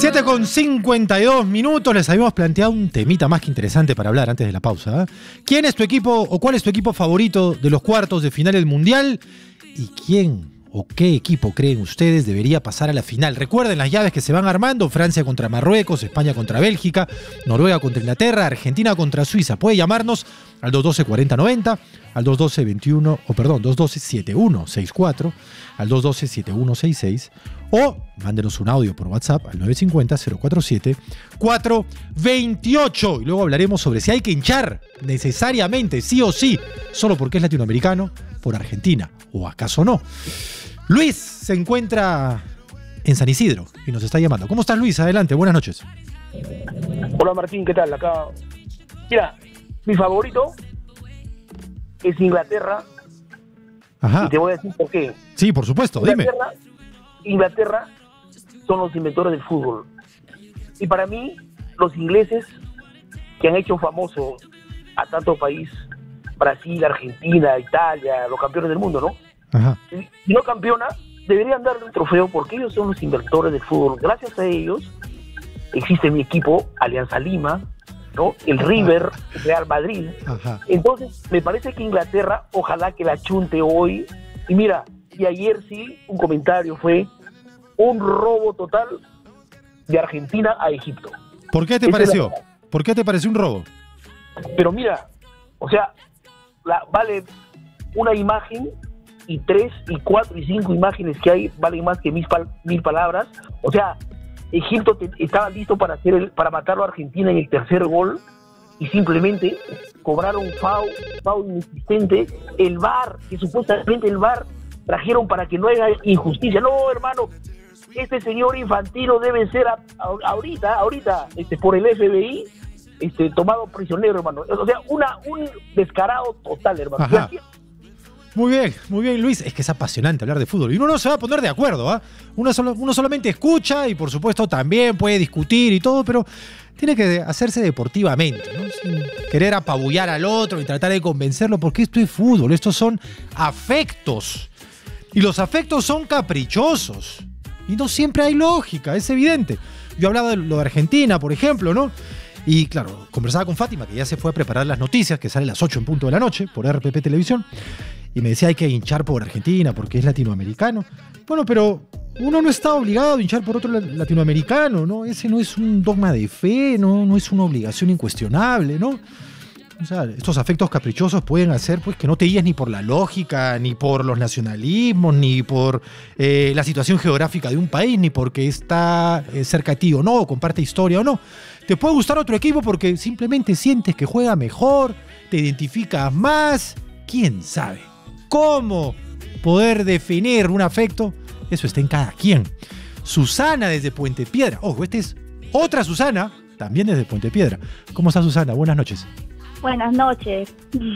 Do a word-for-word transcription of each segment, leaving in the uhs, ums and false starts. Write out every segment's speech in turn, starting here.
siete con cincuenta y dos minutos, les habíamos planteado un temita más que interesante para hablar antes de la pausa, ¿eh? ¿Quién es tu equipo o cuál es tu equipo favorito de los cuartos de final del Mundial? ¿Y quién o qué equipo creen ustedes debería pasar a la final? Recuerden las llaves que se van armando: Francia contra Marruecos, España contra Bélgica, Noruega contra Inglaterra, Argentina contra Suiza. Puede llamarnos al dos uno dos, cuarenta noventa, al dos uno dos, veintiuno, o perdón, dos uno dos, setenta y uno sesenta y cuatro, al dos uno dos, setenta y uno sesenta y seis, o mándenos un audio por WhatsApp al nueve cinco cero, cero cuatro siete, cuatro dos ocho. Y luego hablaremos sobre si hay que hinchar necesariamente, sí o sí, solo porque es latinoamericano, por Argentina, o acaso no. Luis se encuentra en San Isidro y nos está llamando. ¿Cómo estás, Luis? Adelante, buenas noches. Hola, Martín, ¿qué tal? Acá. Mira, mi favorito es Inglaterra. Ajá. Y te voy a decir por qué. Sí, por supuesto, Inglaterra, dime. Inglaterra son los inventores del fútbol. Y para mí, los ingleses que han hecho famoso a tanto país, Brasil, Argentina, Italia, los campeones del mundo, ¿no? Ajá. Si no campeona, deberían darle un trofeo porque ellos son los inventores del fútbol. Gracias a ellos existe mi equipo, Alianza Lima, ¿no? El River, el Real Madrid. Ajá. Entonces, me parece que Inglaterra, ojalá que la chunte hoy. Y mira, y ayer sí, un comentario fue un robo total de Argentina a Egipto. ¿Por qué te Esa pareció? es la... ¿Por qué te pareció un robo? Pero mira, o sea, la, vale una imagen y tres y cuatro y cinco imágenes que hay valen más que mil, pal mil palabras. O sea, Egipto te, estaba listo para hacer el, para matarlo a Argentina en el tercer gol y simplemente cobraron foul, foul inexistente. El V A R, que supuestamente el V A R trajeron para que no haya injusticia. No, hermano, este señor Infantino debe ser a, a, ahorita, ahorita, este, por el F B I, este, tomado prisionero, hermano. O sea, una, un descarado total, hermano. Ajá. Muy bien, muy bien, Luis. Es que es apasionante hablar de fútbol y uno no se va a poner de acuerdo, ¿ah? ¿eh? Uno, solo, uno solamente escucha y por supuesto también puede discutir y todo, pero tiene que hacerse deportivamente, ¿no? Sin querer apabullar al otro y tratar de convencerlo, porque esto es fútbol, estos son afectos y los afectos son caprichosos y no siempre hay lógica, es evidente. Yo hablaba de lo de Argentina, por ejemplo, ¿no? Y claro, conversaba con Fátima, que ya se fue a preparar las noticias, que sale a las ocho en punto de la noche por R P P Televisión. Y me decía, hay que hinchar por Argentina porque es latinoamericano. Bueno, pero uno no está obligado a hinchar por otro latinoamericano, ¿no? Ese no es un dogma de fe, ¿no? No es una obligación incuestionable, ¿no? O sea, estos afectos caprichosos pueden hacer pues que no te guíes ni por la lógica, ni por los nacionalismos, ni por eh, la situación geográfica de un país, ni porque está eh, cerca a ti o no, o comparte historia o no. Te puede gustar otro equipo porque simplemente sientes que juega mejor, te identificas más, quién sabe. ¿Cómo poder definir un afecto? Eso está en cada quien. Susana desde Puente Piedra. Ojo, esta es otra Susana, también desde Puente Piedra. ¿Cómo está, Susana? Buenas noches. Buenas noches.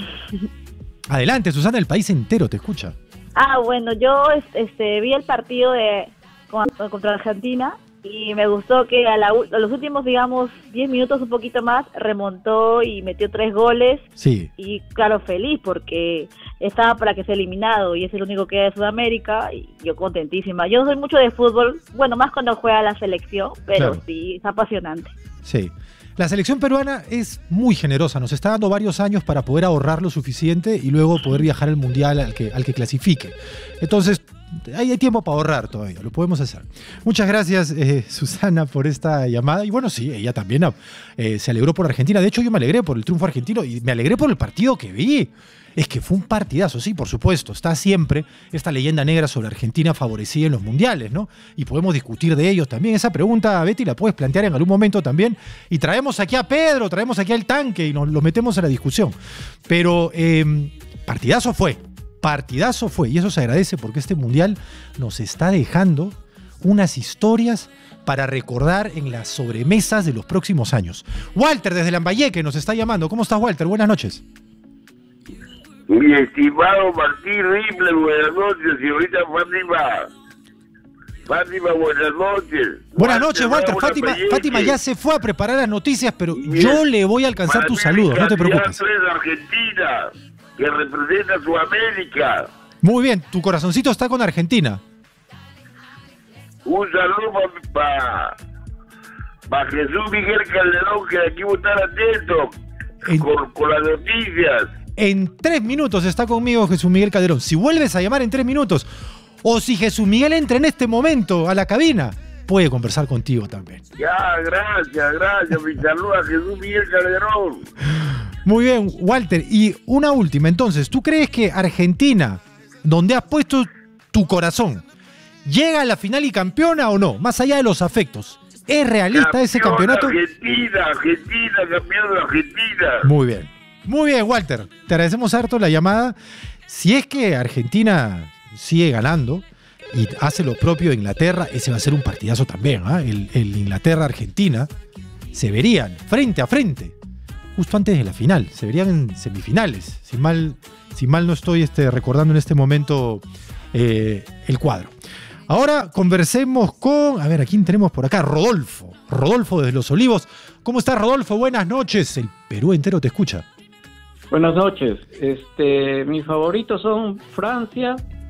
Adelante, Susana, el país entero te escucha. Ah, bueno, yo este, vi el partido de contra Argentina y me gustó que a, la, a los últimos, digamos, diez minutos, un poquito más, remontó y metió tres goles. Sí. Y claro, feliz porque estaba para que sea eliminado y es el único que hay de Sudamérica y yo contentísima. Yo no soy mucho de fútbol, bueno, más cuando juega la selección, pero claro, sí, es apasionante. Sí. La selección peruana es muy generosa, nos está dando varios años para poder ahorrar lo suficiente y luego poder viajar al mundial al que, al que clasifique. Entonces, hay, hay tiempo para ahorrar todavía, lo podemos hacer. Muchas gracias, eh, Susana, por esta llamada. Y bueno, sí, ella también eh, se alegró por Argentina. De hecho, yo me alegré por el triunfo argentino y me alegré por el partido que vi. Es que fue un partidazo, sí, por supuesto. Está siempre esta leyenda negra sobre Argentina favorecida en los mundiales, ¿no? Y podemos discutir de ellos también. Esa pregunta, Betty, la puedes plantear en algún momento también. Y traemos aquí a Pedro, traemos aquí al tanque y nos lo metemos a la discusión. Pero eh, partidazo fue, partidazo fue. Y eso se agradece porque este mundial nos está dejando unas historias para recordar en las sobremesas de los próximos años. Walter, desde Lambayeque, nos está llamando. ¿Cómo estás, Walter? Buenas noches. Mi estimado Martín Ripple, buenas noches, señorita Fátima. Fátima, buenas noches. Buenas noches, Walter. Fátima, Fátima ya se fue a preparar las noticias, pero yo le voy a alcanzar tus saludos, no te preocupes. Es Argentina, que representa a Sudamérica. Muy bien, tu corazoncito está con Argentina. Un saludo para para Jesús Miguel Calderón, que aquí voy a estar atento En- con, con las noticias. En tres minutos está conmigo Jesús Miguel Calderón. Si vuelves a llamar en tres minutos, o si Jesús Miguel entra en este momento a la cabina, puede conversar contigo también. Ya, gracias, gracias. Mi saludo a Jesús Miguel Calderón. Muy bien, Walter. Y una última, entonces, ¿tú crees que Argentina, donde has puesto tu corazón, llega a la final y campeona o no? Más allá de los afectos. ¿Es realista ese Campeón campeonato? Argentina, Argentina, campeón de Argentina. Muy bien. Muy bien, Walter. Te agradecemos harto la llamada. Si es que Argentina sigue ganando y hace lo propio de Inglaterra, ese va a ser un partidazo también. ¿Ah? El, el Inglaterra-Argentina se verían frente a frente, justo antes de la final. Se verían en semifinales, si mal, si mal no estoy este, recordando en este momento eh, el cuadro. Ahora conversemos con, a ver, ¿a quién tenemos por acá? Rodolfo. Rodolfo desde Los Olivos. ¿Cómo estás, Rodolfo? Buenas noches. El Perú entero te escucha. Buenas noches. Este, mis favoritos son Francia,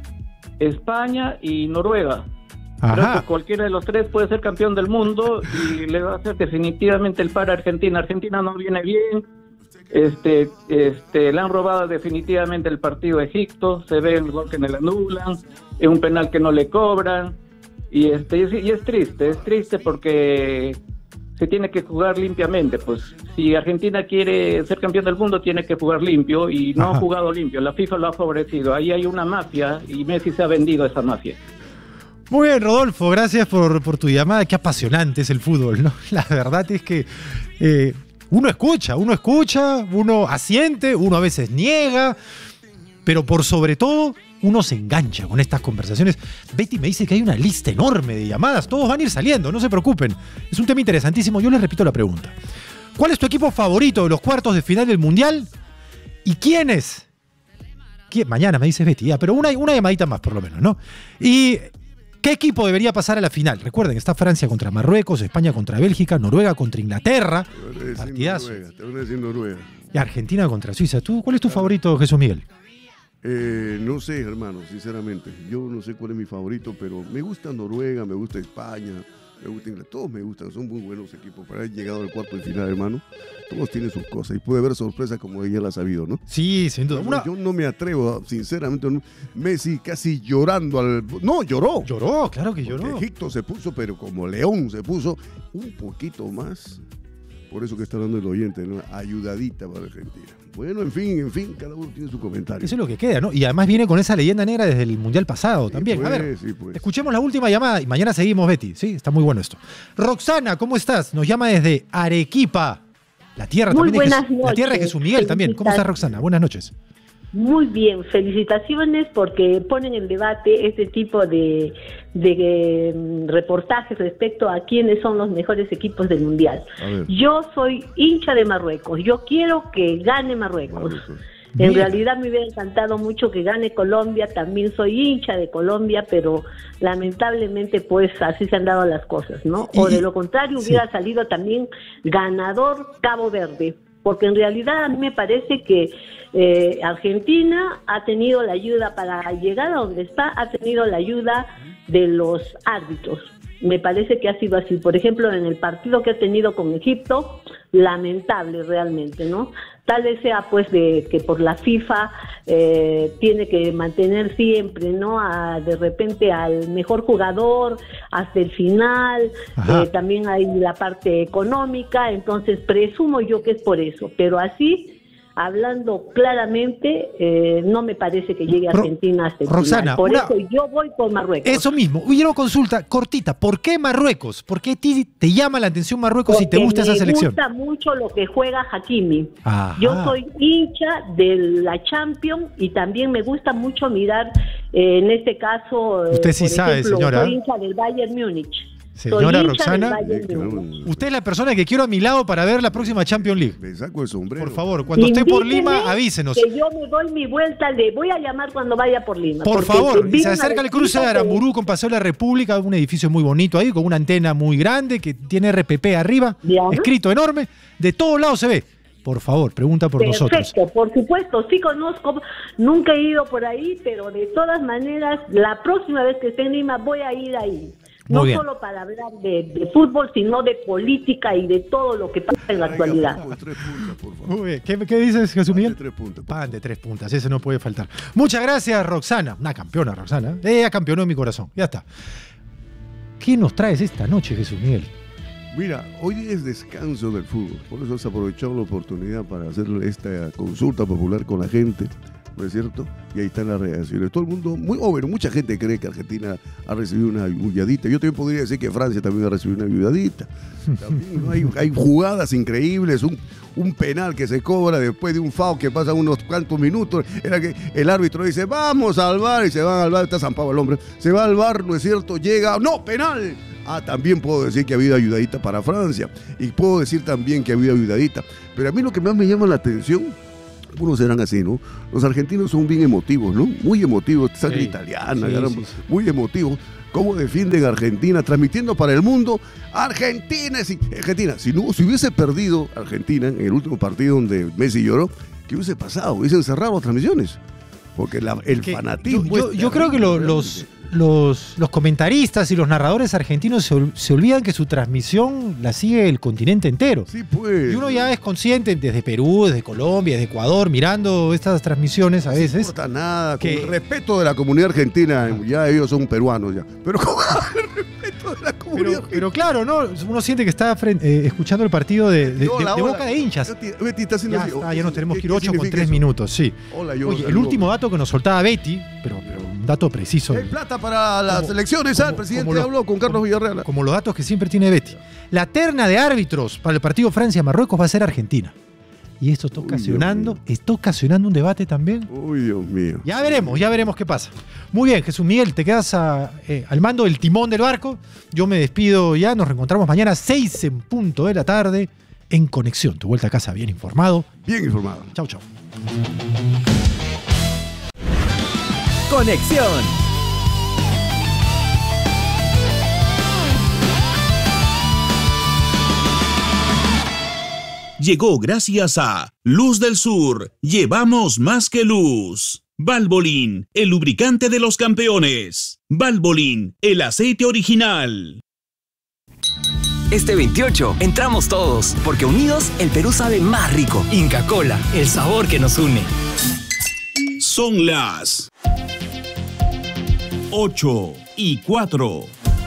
España y Noruega. Creo Ajá. que cualquiera de los tres puede ser campeón del mundo y le va a hacer definitivamente el par a Argentina. Argentina no viene bien. Este, este, le han robado definitivamente el partido a Egipto. Se ve el gol que no le anulan, es un penal que no le cobran y este, y es triste, es triste porque se tiene que jugar limpiamente. Pues si Argentina quiere ser campeón del mundo, tiene que jugar limpio y no Ajá. ha jugado limpio. La FIFA lo ha favorecido. Ahí hay una mafia y Messi se ha vendido a esa mafia. Muy bien, Rodolfo, gracias por, por tu llamada. Qué apasionante es el fútbol, ¿no? La verdad es que eh, uno escucha, uno escucha, uno asiente, uno a veces niega, pero por sobre todo uno se engancha con estas conversaciones. Betty me dice que hay una lista enorme de llamadas, todos van a ir saliendo, no se preocupen. Es un tema interesantísimo. Yo les repito la pregunta. ¿Cuál es tu equipo favorito de los cuartos de final del Mundial? ¿Y quién es? ¿Quién? Mañana me dice Betty, ya, pero una, una llamadita más por lo menos, ¿no? Y ¿qué equipo debería pasar a la final? Recuerden, está Francia contra Marruecos, España contra Bélgica, Noruega contra Inglaterra, Te voy a decir partidazo, Noruega, te voy a decir Noruega. y Argentina contra Suiza. ¿Tú, ¿Cuál es tu favorito, Jesús Miguel? Eh, no sé, hermano, sinceramente. Yo no sé cuál es mi favorito, pero me gusta Noruega, me gusta España, me gusta Inglaterra. Todos me gustan, son muy buenos equipos. Para haber llegado al cuarto de final, hermano, todos tienen sus cosas. Y puede haber sorpresas como ella la ha sabido, ¿no? Sí, sin duda. Una... Yo no me atrevo, sinceramente. no- Messi casi llorando al. No, lloró. Lloró, claro que Porque lloró. Egipto se puso, pero como león se puso un poquito más. Por eso que está hablando el oyente, ¿no? Ayudadita para Argentina. Bueno, en fin, en fin, cada uno tiene su comentario. Eso es lo que queda, ¿no? Y además viene con esa leyenda negra desde el Mundial pasado también. pues, A ver, sí, pues. escuchemos la última llamada y mañana seguimos, Betty. Sí, está muy bueno esto. Roxana, ¿cómo estás? Nos llama desde Arequipa. La tierra Muy también de buenas Jesús, la tierra de noches. Jesús Miguel también. ¿Cómo estás, Roxana? Buenas noches. Muy bien, felicitaciones porque ponen en debate este tipo de, de eh, reportajes respecto a quiénes son los mejores equipos del Mundial. A ver. Yo soy hincha de Marruecos, yo quiero que gane Marruecos. Marruecos. En Bien. realidad me hubiera encantado mucho que gane Colombia, también soy hincha de Colombia, pero lamentablemente pues así se han dado las cosas, ¿no? O Y- de lo contrario sí. hubiera salido también ganador Cabo Verde, porque en realidad a mí me parece que eh, Argentina ha tenido la ayuda para llegar a donde está, ha tenido la ayuda de los árbitros. Me parece que ha sido así. Por ejemplo, en el partido que ha tenido con Egipto, lamentable realmente, ¿no? Tal vez sea pues de que por la FIFA eh, tiene que mantener siempre, ¿no? A, de repente al mejor jugador hasta el final. Ajá. Eh, también hay la parte económica, entonces presumo yo que es por eso. Pero así, hablando claramente, eh, no me parece que llegue Ro- Argentina hasta el Roxana, final. Por una- eso yo voy por Marruecos. Eso mismo. Hubiera una consulta cortita. ¿Por qué Marruecos? ¿Por qué a ti te llama la atención Marruecos y te Porque gusta esa selección? Me gusta mucho lo que juega Hakimi. Ajá. Yo soy hincha de la Champions y también me gusta mucho mirar, eh, en este caso, eh, Usted sí por sabe, ejemplo, señora. soy hincha del Bayern Múnich. Señora Soy hincha Roxana. del Bayern Sí, claro. Múnich. Usted es la persona que quiero a mi lado para ver la próxima Champions League. Me saco el sombrero. Por favor, cuando esté por Invíteme, Lima, avísenos. Que yo me doy mi vuelta, le voy a llamar cuando vaya por Lima. Por porque favor, y vino se una acerca el cruce de visita que- Aramburú con Paseo de la República, un edificio muy bonito ahí, con una antena muy grande que tiene R P P arriba, Ya. escrito enorme, de todos lados se ve. Por favor, pregunta por nosotros. Perfecto, por supuesto, sí conozco, nunca he ido por ahí, pero de todas maneras, la próxima vez que esté en Lima voy a ir ahí. no bien. solo para hablar de, de fútbol, sino de política y de todo lo que pasa en la actualidad. Pues, tres puntas, por favor. Muy bien. ¿Qué, qué dices, Jesús Pan de Miguel? tres puntas. por Pan de tres puntas, ese no puede faltar. Muchas gracias, Roxana. Una campeona, Roxana. Ella campeonó en mi corazón. Ya está. ¿Qué nos traes esta noche, Jesús Miguel? Mira, hoy es descanso del fútbol, por eso se aprovechó la oportunidad para hacer esta consulta popular con la gente, ¿no es cierto? Y ahí están las reacciones. Todo el mundo, muy bueno, mucha gente cree que Argentina ha recibido una ayudadita. Yo también podría decir que Francia también ha recibido una ayudadita. También, ¿no? hay, hay jugadas increíbles, un, un penal que se cobra después de un foul que pasa unos cuantos minutos. Era que el árbitro dice, vamos al V A R, y se van al V A R, está zampado el hombre. Se va al V A R, ¿no es cierto? Llega, ¡no, penal! Ah, también puedo decir que ha habido ayudadita para Francia. Y puedo decir también que ha habido ayudadita. Pero a mí lo que más me llama la atención, algunos serán así, ¿no? Los argentinos son bien emotivos, ¿no? Muy emotivos, sangre Sí, italiana, sí, caramba, sí, sí. muy emotivos. ¿Cómo defienden a Argentina? Transmitiendo para el mundo, Argentina, si, Argentina. Si, no, si hubiese perdido Argentina en el último partido donde Messi lloró, ¿qué hubiese pasado? Hubiesen cerrado las transmisiones. Porque la, el Que fanatismo... Yo, yo, es yo creo que lo- terrible, los, realmente. los, los comentaristas y los narradores argentinos se, ol- se olvidan que su transmisión la sigue el continente entero. Sí, pues. Y uno ya es consciente desde Perú, desde Colombia, desde Ecuador, mirando estas transmisiones a No veces. importa nada, que- con el respeto de la comunidad argentina, ya ellos son peruanos ya. Pero con el respeto de la comunidad Pero, pero claro, ¿no? Uno siente que está fren- eh, escuchando el partido de, de- Hola, de- de hola. boca de hinchas. Betty, Betty está haciendo Ya así. está, ya nos tenemos ¿Qué- que ir qué ocho con significa tres eso? minutos, sí. Hola, yo Oye, el saludo. último dato que nos soltaba Betty, pero, pero un dato preciso. Hay plata para las Como- elecciones, ¿ah? El como- presidente como lo- habló con Carlos como- Villarreal. Como los datos que siempre tiene Betty. La terna de árbitros para el partido Francia-Marruecos va a ser Argentina. Y esto está Uy, ocasionando, Dios mío. está ocasionando un debate también. Uy, Dios mío. Ya veremos, ya veremos qué pasa. Muy bien, Jesús Miguel, te quedas a, eh, al mando del timón del barco. Yo me despido ya, nos reencontramos mañana seis en punto de la tarde en Conexión. Tu vuelta a casa bien informado. Bien informado. Chau, chau. Conexión. Llegó gracias a Luz del Sur. Llevamos más que luz. Valvoline, el lubricante de los campeones. Valvoline, el aceite original. Este veintiocho entramos todos, porque unidos el Perú sabe más rico. Inca Kola, el sabor que nos une. Son las ocho y cuatro.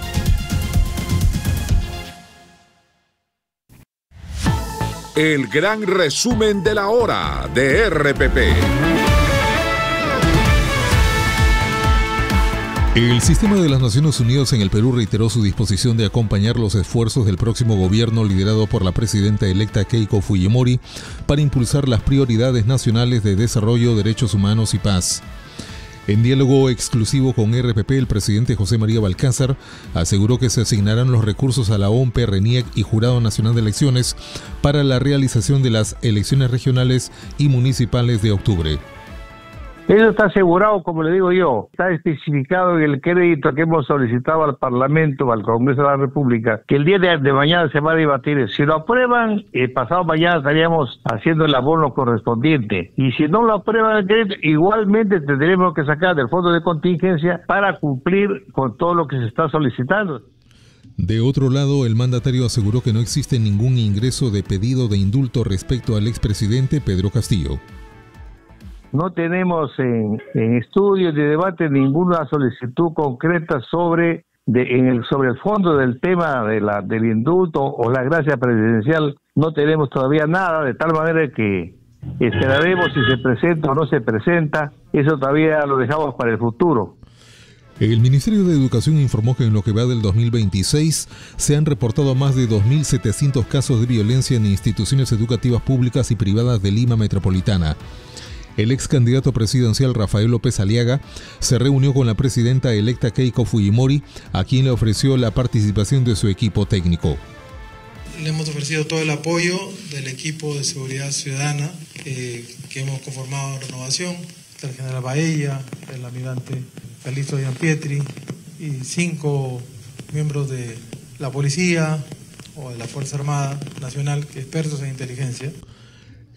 El gran resumen de la hora de R P P. El sistema de las Naciones Unidas en el Perú reiteró su disposición de acompañar los esfuerzos del próximo gobierno liderado por la presidenta electa Keiko Fujimori para impulsar las prioridades nacionales de desarrollo, derechos humanos y paz. En diálogo exclusivo con R P P, el presidente José María Balcázar aseguró que se asignarán los recursos a la O M P, RENIEC y Jurado Nacional de Elecciones para la realización de las elecciones regionales y municipales de octubre. Eso está asegurado, como le digo yo, está especificado en el crédito que hemos solicitado al Parlamento, al Congreso de la República, que el día de, de mañana se va a debatir. Si lo aprueban, el pasado mañana estaríamos haciendo el abono correspondiente. Y si no lo aprueban el crédito, igualmente tendremos que sacar del fondo de contingencia para cumplir con todo lo que se está solicitando. De otro lado, el mandatario aseguró que no existe ningún ingreso de pedido de indulto respecto al expresidente Pedro Castillo. No tenemos en, en estudios de debate ninguna solicitud concreta sobre de, en el sobre el fondo del tema de la del indulto o la gracia presidencial. No tenemos todavía nada, de tal manera que esperaremos si se presenta o no se presenta. Eso todavía lo dejamos para el futuro. El Ministerio de Educación informó que en lo que va del dos mil veintiséis se han reportado más de dos mil setecientos casos de violencia en instituciones educativas públicas y privadas de Lima Metropolitana. El ex candidato presidencial Rafael López Aliaga se reunió con la presidenta electa Keiko Fujimori, a quien le ofreció la participación de su equipo técnico. Le hemos ofrecido todo el apoyo del equipo de seguridad ciudadana eh, que hemos conformado en Renovación, el general Baella, el almirante Calixto Gianpietri y cinco miembros de la policía o de la Fuerza Armada Nacional, expertos en inteligencia.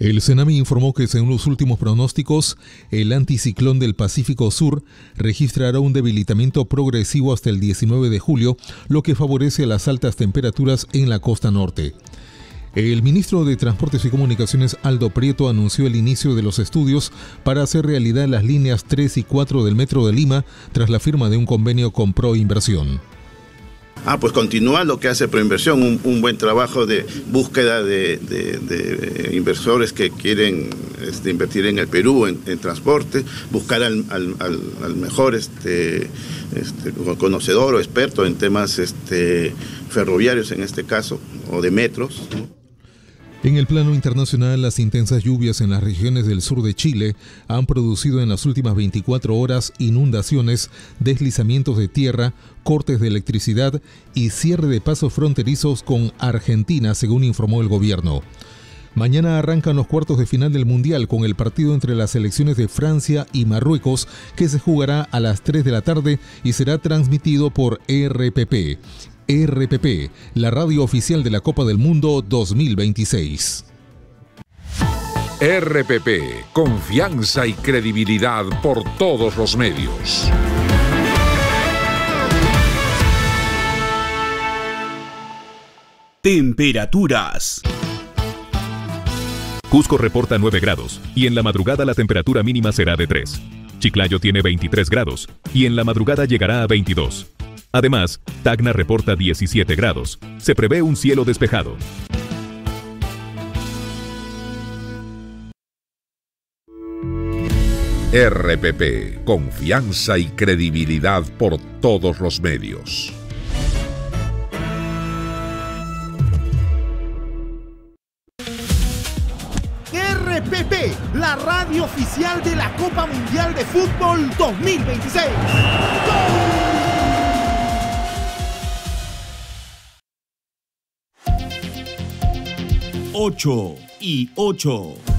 El CENAMI informó que según los últimos pronósticos, el anticiclón del Pacífico Sur registrará un debilitamiento progresivo hasta el diecinueve de julio, lo que favorece las altas temperaturas en la costa norte. El ministro de Transportes y Comunicaciones, Aldo Prieto, anunció el inicio de los estudios para hacer realidad las líneas tres y cuatro del Metro de Lima tras la firma de un convenio con Proinversión. Ah, pues continúa lo que hace Proinversión, un, un buen trabajo de búsqueda de, de, de inversores que quieren este, invertir en el Perú, en, en transporte, buscar al, al, al, al mejor este, este, conocedor o experto en temas este, ferroviarios en este caso, o de metros, ¿no? En el plano internacional, las intensas lluvias en las regiones del sur de Chile han producido en las últimas veinticuatro horas inundaciones, deslizamientos de tierra, cortes de electricidad y cierre de pasos fronterizos con Argentina, según informó el gobierno. Mañana arrancan los cuartos de final del Mundial con el partido entre las selecciones de Francia y Marruecos, que se jugará a las tres de la tarde y será transmitido por R P P. R P P, la radio oficial de la Copa del Mundo dos mil veintiséis. R P P, confianza y credibilidad por todos los medios. Temperaturas. Cusco reporta nueve grados y en la madrugada la temperatura mínima será de tres. Chiclayo tiene veintitrés grados y en la madrugada llegará a veintidós. Además, Tacna reporta diecisiete grados. Se prevé un cielo despejado. R P P, confianza y credibilidad por todos los medios. R P P, la radio oficial de la Copa Mundial de Fútbol dos mil veintiséis. ¡Gol! ocho y ocho.